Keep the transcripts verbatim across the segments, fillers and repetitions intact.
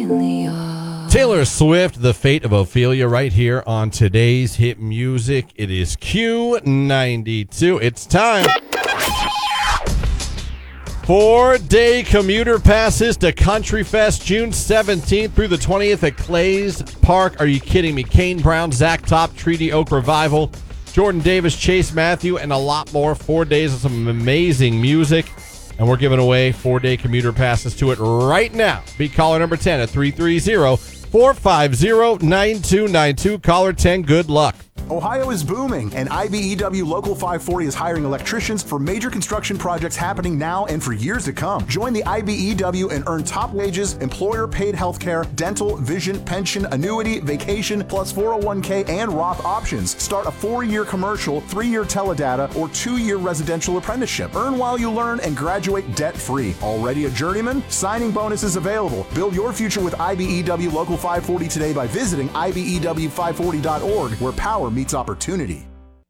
Ophelia. Taylor Swift, The Fate of Ophelia, right here on today's hit music. It is Q ninety-two. It's time. Four-day commuter passes to Country Fest June seventeenth through the twentieth at Clays Park. Are you kidding me? Kane Brown, Zach Top, Treaty Oak Revival, Jordan Davis, Chase Matthew, and a lot more. Four days of some amazing music. And we're giving away four-day commuter passes to it right now. Be caller number ten at three three zero, four five zero, nine two nine two. Caller ten, good luck. Ohio is booming, and I B E W Local five forty is hiring electricians for major construction projects happening now and for years to come. Join the I B E W and earn top wages, employer-paid health care, dental, vision, pension, annuity, vacation, plus four oh one k and Roth options. Start a four-year commercial, three-year teledata, or two-year residential apprenticeship. Earn while you learn and graduate debt-free. Already a journeyman? Signing bonuses available. Build your future with I B E W Local five forty today by visiting I B E W five forty dot org, where power meets opportunity.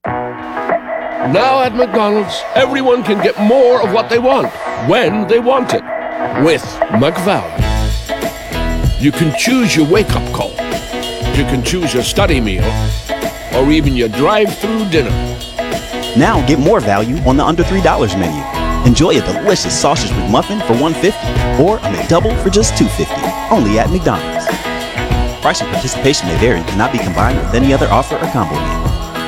Now at McDonald's, everyone can get more of what they want, when they want it, with McValue. You can choose your wake-up call. You can choose your study meal, or even your drive-through dinner. Now get more value on the under three dollars menu. Enjoy a delicious sausage McMuffin for one dollar fifty or a McDouble for just two dollars fifty. Only at McDonald's. Price and participation may vary and cannot be combined with any other offer or combo meal.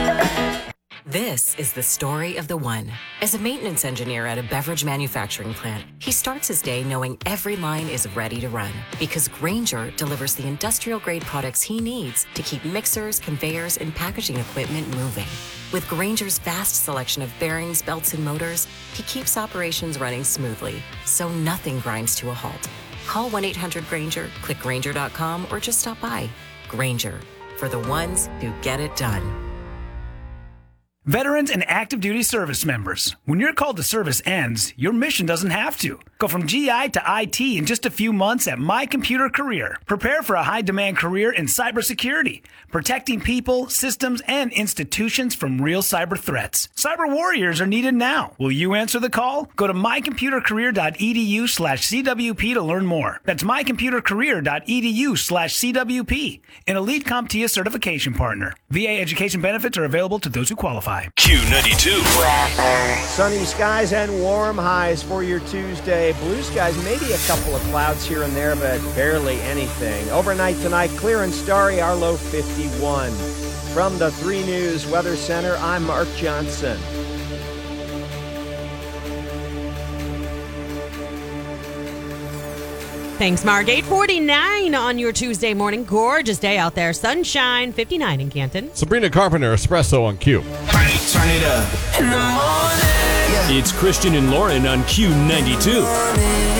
This is the story of the one. As a maintenance engineer at a beverage manufacturing plant, he starts his day knowing every line is ready to run because Grainger delivers the industrial-grade products he needs to keep mixers, conveyors, and packaging equipment moving. With Grainger's vast selection of bearings, belts, and motors, he keeps operations running smoothly, so nothing grinds to a halt. Call one eight hundred Grainger, click Grainger dot com, or just stop by. Grainger, for the ones who get it done. Veterans and active duty service members, when your call to service ends, your mission doesn't have to. Go from G I to I T in just a few months at My Computer Career. Prepare for a high-demand career in cybersecurity, protecting people, systems, and institutions from real cyber threats. Cyber warriors are needed now. Will you answer the call? Go to mycomputercareer.edu slash CWP to learn more. That's mycomputercareer.edu slash CWP. An Elite CompTIA certification partner. V A education benefits are available to those who qualify. Q ninety-two. Sunny skies and warm highs for your Tuesday. Blue skies, maybe a couple of clouds here and there, but barely anything. Overnight tonight, clear and starry, our low fifty-one. From the three News Weather Center, I'm Mark Johnson. Thanks, Mark. eight forty-nine on your Tuesday morning. Gorgeous day out there. Sunshine, fifty-nine in Canton. Sabrina Carpenter, Espresso on Q. Turn it up. In the morning. It's Christian and Lauren on Q ninety-two.